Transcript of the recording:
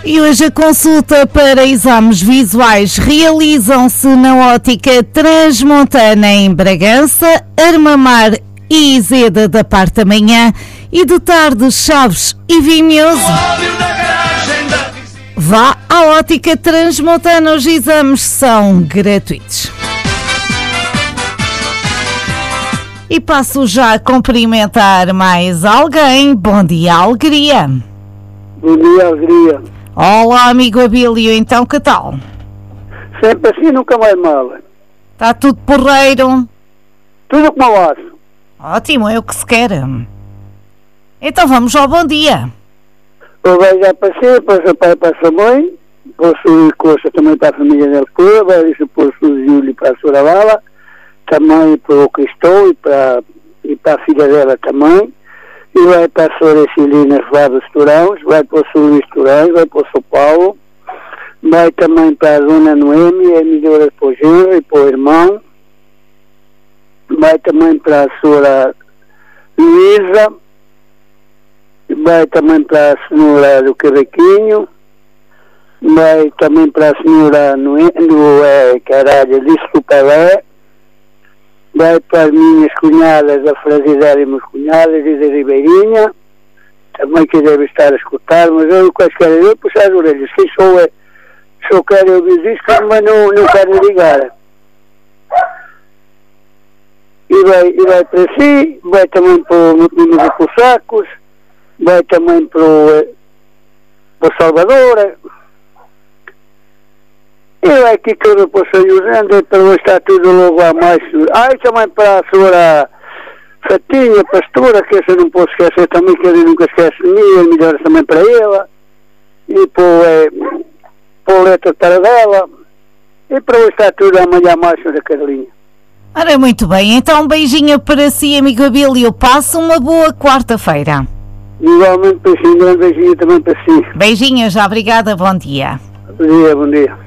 E hoje a consulta para exames visuais realizam-se na Ótica Transmontana em Bragança, Armamar e Izeda da parte da manhã e de tarde Chaves e Vimioso. Vá à Ótica Transmontana, os exames são gratuitos. E passo já a cumprimentar mais alguém. Bom dia, Alegria. Bom dia, Alegria. Olá, amigo Abílio, então que tal? Sempre assim, nunca mais mal. Está tudo porreiro? Tudo como eu acho. Ótimo, é o que se quer. Então vamos ao bom dia. Eu vai já passei, para o pai, para a mãe, posso ir coxa também para a família dele toda, vai isso para o Júlio e para a Sra. Vala, também para o Cristão e para a filha dela também. E vai para a Sra. Celina Flávio Estorães, vai para o Sr. Luís Estorães, vai para o São Paulo, vai também para a Dona Noemi, a melhora para o genro e para o irmão, vai também para a Sra. Luísa, vai também para a Senhora do Cavaquinho, vai também para a Senhora Alice do Palé, vai para as minhas cunhadas, a Frasidária e meus cunhadas e da Ribeirinha, também que deve estar a escutar, mas eu quaisquer eu puxar as orelhas, quem sou é, só quero ouvir disco, mas não quero ligar. E vai para si, vai também para o Sacos, vai também para o Salvador, e vai aqui que eu depois sair usando, para hoje está tudo logo a mais. E também para a Sra. Fatinha, pastora, que essa não posso esquecer também, que ele nunca esquece de mim, é melhor também para ela, e para o letra para dela, e para hoje está tudo amanhã mais da Carlinha. Ora, muito bem, então um beijinho para si, amigo Abílio, passa uma boa quarta-feira. Igualmente para si, um grande beijinho também para si. Beijinhos, já obrigada, bom dia. Bom dia, bom dia.